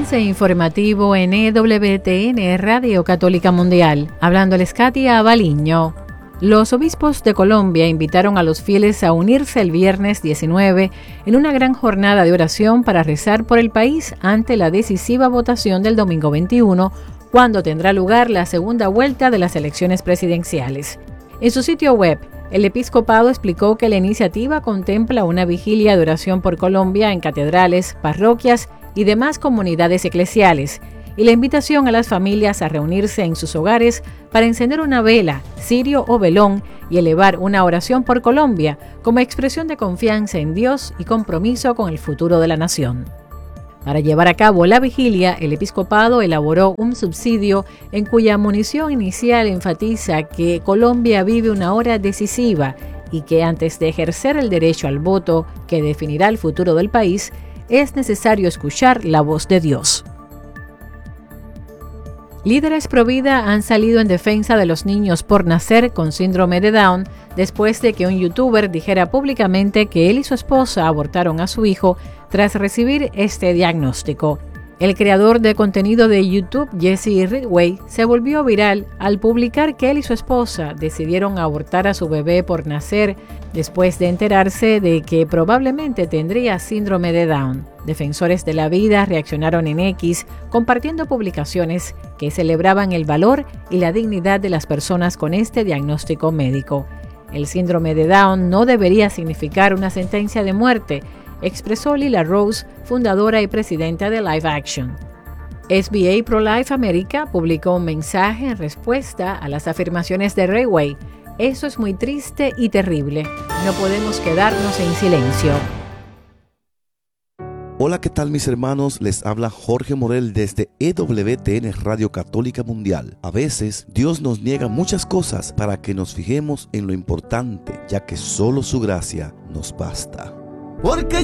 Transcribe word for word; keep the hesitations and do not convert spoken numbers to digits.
Avance informativo en E W T N Radio Católica Mundial. Hablándoles Katia Abaliño. Los obispos de Colombia invitaron a los fieles a unirse el viernes diecinueve en una gran jornada de oración para rezar por el país ante la decisiva votación del domingo veintiuno, cuando tendrá lugar la segunda vuelta de las elecciones presidenciales. En su sitio web, el episcopado explicó que la iniciativa contempla una vigilia de oración por Colombia en catedrales, parroquias y demás comunidades eclesiales, y la invitación a las familias a reunirse en sus hogares para encender una vela, cirio o velón y elevar una oración por Colombia como expresión de confianza en Dios y compromiso con el futuro de la nación. Para llevar a cabo la vigilia, el episcopado elaboró un subsidio en cuya munición inicial enfatiza que Colombia vive una hora decisiva y que antes de ejercer el derecho al voto que definirá el futuro del país, es necesario escuchar la voz de Dios. Líderes pro vida han salido en defensa de los niños por nacer con síndrome de Down después de que un youtuber dijera públicamente que él y su esposa abortaron a su hijo tras recibir este diagnóstico. El creador de contenido de YouTube, Jesse Ridgway, se volvió viral al publicar que él y su esposa decidieron abortar a su bebé por nacer después de enterarse de que probablemente tendría síndrome de Down. Defensores de la vida reaccionaron en X, compartiendo publicaciones que celebraban el valor y la dignidad de las personas con este diagnóstico médico. El síndrome de Down no debería significar una sentencia de muerte, expresó Lila Rose, fundadora y presidenta de Live Action. S B A Pro-Life America publicó un mensaje en respuesta a las afirmaciones de Ridgway. Eso es muy triste y terrible. No podemos quedarnos en silencio. Hola, ¿qué tal mis hermanos? Les habla Jorge Morel desde E W T N Radio Católica Mundial. A veces Dios nos niega muchas cosas para que nos fijemos en lo importante, ya que solo su gracia nos basta. Porque